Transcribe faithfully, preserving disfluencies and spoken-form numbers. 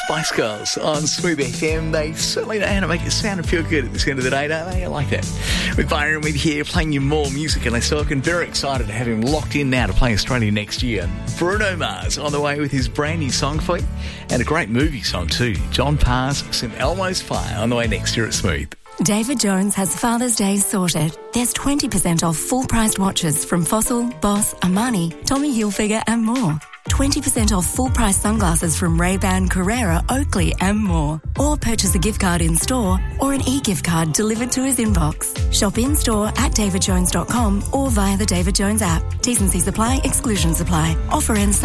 Spice Girls on Smooth F M. They certainly know how to make it sound and feel good at this end of the day, don't they? I like that. With Byron with here, playing you more music, and I so I'm very excited to have him locked in now to play Australia next year. Bruno Mars on the way with his brand new song for you, and a great movie song too. John Parr's Saint Elmo's Fire on the way next year at Smooth. David Jones has Father's Day sorted. There's twenty percent off full-priced watches from Fossil, Boss, Armani, Tommy Hilfiger and more. twenty percent off full-price sunglasses from Ray-Ban, Carrera, Oakley and more. Or purchase a gift card in-store or an e-gift card delivered to his inbox. Shop in-store at david jones dot com or via the David Jones app. T's and C's apply, exclusions apply. Offer ends